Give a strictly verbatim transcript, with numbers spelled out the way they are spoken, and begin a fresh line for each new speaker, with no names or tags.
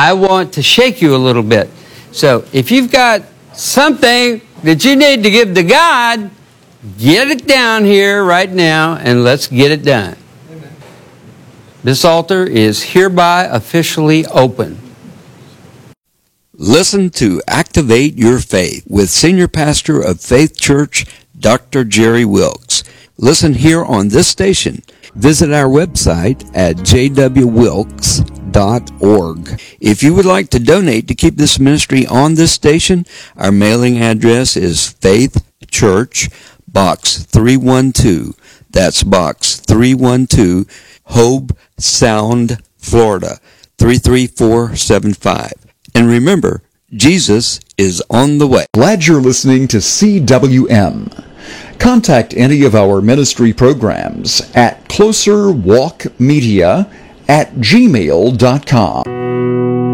I want to shake you a little bit. So if you've got something that you need to give to God, get it down here right now and let's get it done. Amen. This altar is hereby officially open.
Listen to Activate Your Faith with Senior Pastor of Faith Church, Doctor Jerry Wilks. Listen here on this station. Visit our website at j w wilks dot org. If you would like to donate to keep this ministry on this station, our mailing address is Faith Church, Box three one two. That's Box three one two, Hobe Sound, Florida, three three four seven five. And remember, Jesus is on the way.
Glad you're listening to C W M. Contact any of our ministry programs at closerwalkmedia at gmail dot com.